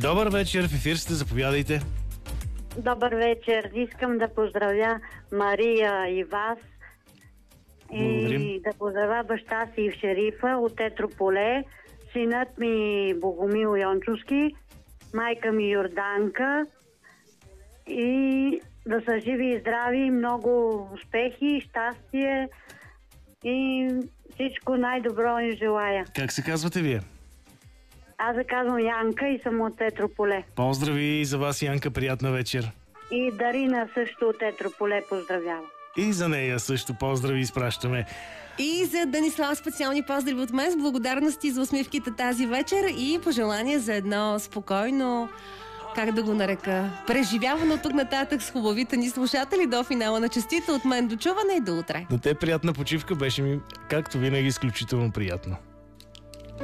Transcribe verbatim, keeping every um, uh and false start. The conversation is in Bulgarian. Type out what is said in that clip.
Добър вечер, в ефир сте, заповядайте. Добър вечер. Искам да поздравя Мария и вас. Благодарим. И да поздравя баща си в Шерифа от Етрополе, синът ми Богомил Йончовски, майка ми Йорданка, и да са живи и здрави, много успехи, щастие и всичко най-добро им желая. Как се казвате вие? Аз се казвам Янка и съм от Етрополе. Поздрави за вас, Янка, приятна вечер. И Дарина също от Етрополе поздравява. И за нея също поздрави изпращаме. И за Данислав специални поздрави от мен с благодарности за усмивките тази вечер и пожелание за едно спокойно, как да го нарека, преживявано тук нататък с хубавите ни слушатели до финала на честито. От мен до чуване и до утре. На те приятна почивка, беше ми, както винаги, изключително приятно.